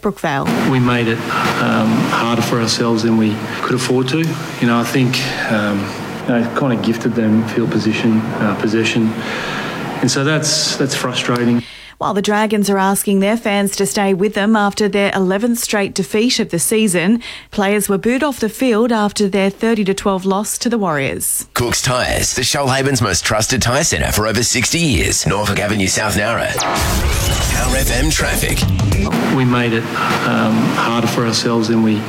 Brookvale. We made it harder for ourselves than we could afford to. I think kind of gifted them field possession, and so that's frustrating. While the Dragons are asking their fans to stay with them after their 11th straight defeat of the season, players were booed off the field after their 30-12 loss to the Warriors. Cook's Tyres, the Shoalhaven's most trusted tyre centre for over 60 years. Norfolk Avenue, South Nowra. Power FM traffic. We made it harder for ourselves than we